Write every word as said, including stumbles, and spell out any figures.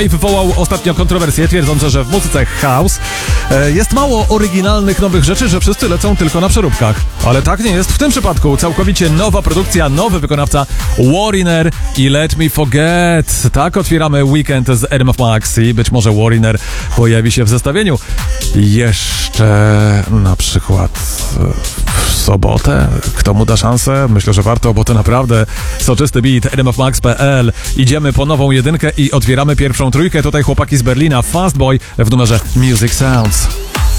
Wywołał ostatnio kontrowersję, twierdząc, że w muzyce house e, jest mało oryginalnych nowych rzeczy, że wszyscy lecą tylko na przeróbkach. Ale tak nie jest w tym przypadku. Całkowicie nowa produkcja, nowy wykonawca Warriner i Let Me Forget. Tak otwieramy weekend z R M F Max i być może Warriner pojawi się w zestawieniu jeszcze na przykład w sobotę. Kto mu da szansę? Myślę, że warto, bo to naprawdę soczysty beat. R M F Max kropka P L. Idziemy po nową jedynkę i otwieramy pierwszą trójkę. Tutaj chłopaki z Berlina, Fastboy w numerze Music Sounds.